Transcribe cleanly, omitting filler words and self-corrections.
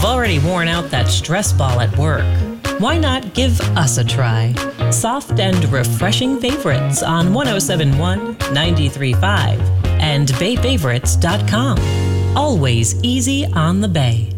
you've already worn out that stress ball at work, why not give us a try? Soft and refreshing favorites on 1071, 93.5 and bayfavorites.com. Always easy on the bay.